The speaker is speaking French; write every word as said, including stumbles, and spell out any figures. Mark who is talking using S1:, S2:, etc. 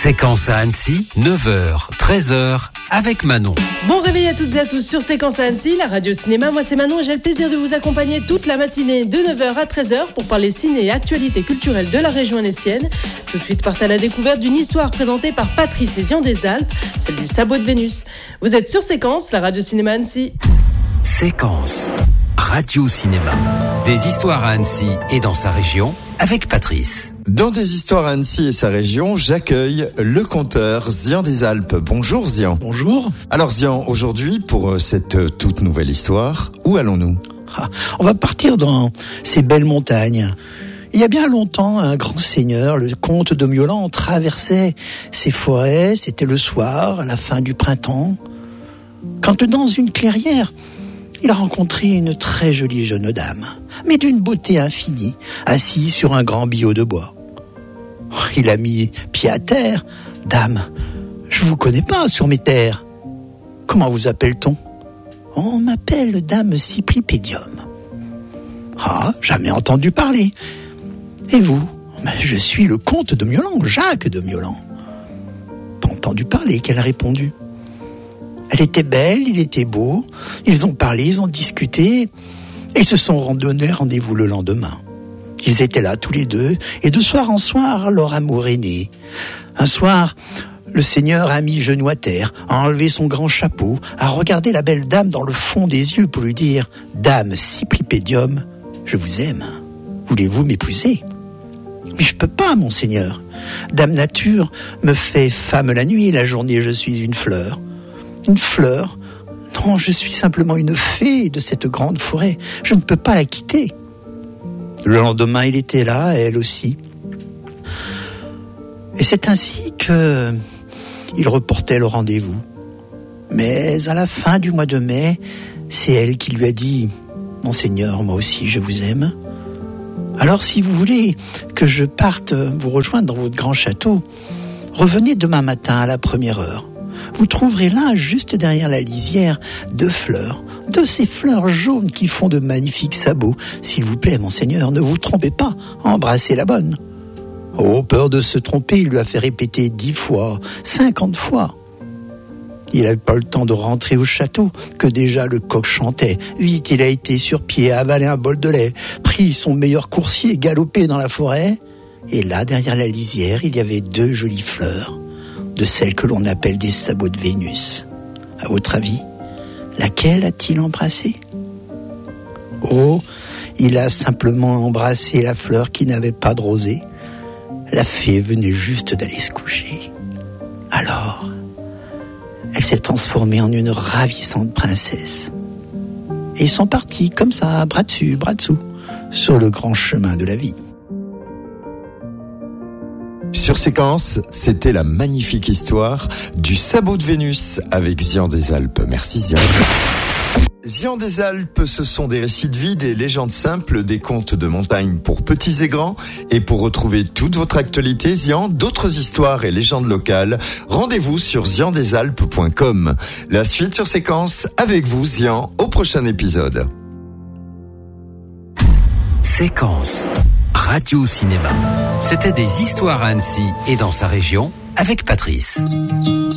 S1: Séquence à Annecy, neuf heures, treize heures, avec Manon.
S2: Bon réveil à toutes et à tous sur Séquence à Annecy, la radio cinéma. Moi c'est Manon et j'ai le plaisir de vous accompagner toute la matinée de neuf heures à treize heures pour parler ciné et actualités culturelles de la région annécienne. Tout de suite, partez à la découverte d'une histoire présentée par Patrice et Zian des Alpes, celle du sabot de Vénus. Vous êtes sur Séquence, la radio cinéma Annecy.
S1: Séquence, radio cinéma. Des histoires à Annecy et dans sa région, avec Patrice.
S3: Dans des histoires à Annecy et sa région, j'accueille le conteur Zian des Alpes. Bonjour Zian.
S4: Bonjour.
S3: Alors Zian, aujourd'hui, pour cette toute nouvelle histoire, où allons-nous ?
S4: Ah, on va partir dans ces belles montagnes. Il y a bien longtemps, un grand seigneur, le comte de Miolan, traversait ces forêts. C'était le soir, à la fin du printemps, quand dans une clairière, il a rencontré une très jolie jeune dame, mais d'une beauté infinie, assise sur un grand billot de bois. Il a mis pied à terre. « Dame, je vous connais pas sur mes terres. Comment vous appelle-t-on ?»« On m'appelle Dame Cypripédium. »« Ah, jamais entendu parler. Et vous ? » ?»« Je suis le comte de Miolan, Jacques de Miolan. »« Pas entendu parler. » qu'elle a répondu. Elle était belle, il était beau. Ils ont parlé, ils ont discuté et ils se sont donné rendez-vous le lendemain. Ils étaient là tous les deux et de soir en soir, leur amour est né. Un soir, le seigneur a mis genou à terre, a enlevé son grand chapeau, a regardé la belle dame dans le fond des yeux pour lui dire « Dame Cypripédium, je vous aime. Voulez-vous m'épouser ?»« Mais je peux pas, mon seigneur. Dame Nature me fait femme la nuit et la journée je suis une fleur. » Une fleur ? Non, je suis simplement une fée de cette grande forêt. Je ne peux pas la quitter. Le lendemain, il était là, elle aussi. Et c'est ainsi que il reportait le rendez-vous. Mais à la fin du mois de mai, c'est elle qui lui a dit « Monseigneur, moi aussi, je vous aime. Alors, si vous voulez que je parte vous rejoindre dans votre grand château, revenez demain matin à la première heure. Vous trouverez là, juste derrière la lisière, deux fleurs, de ces fleurs jaunes qui font de magnifiques sabots. S'il vous plaît, monseigneur, ne vous trompez pas, embrassez la bonne. » Oh, peur de se tromper, il lui a fait répéter dix fois, cinquante fois. Il n'avait pas le temps de rentrer au château, que déjà le coq chantait. Vite, il a été sur pied, avalé un bol de lait, pris son meilleur coursier, galopé dans la forêt. Et là, derrière la lisière, il y avait deux jolies fleurs, de celles que l'on appelle des sabots de Vénus. À votre avis, laquelle a-t-il embrassé ? Oh, il a simplement embrassé la fleur qui n'avait pas de rosée. La fée venait juste d'aller se coucher. Alors, elle s'est transformée en une ravissante princesse. Et ils sont partis comme ça, bras dessus, bras dessous, sur le grand chemin de la vie.
S3: Sur Séquence, c'était la magnifique histoire du sabot de Vénus avec Zian des Alpes. Merci Zian. Zian des Alpes, ce sont des récits de vie, des légendes simples, des contes de montagne pour petits et grands. Et pour retrouver toute votre actualité, Zian, d'autres histoires et légendes locales, rendez-vous sur zian des alpes point com. La suite sur Séquence avec vous, Zian, au prochain épisode.
S1: Séquence, radio cinéma. C'était des histoires à Annecy et dans sa région, avec Patrice.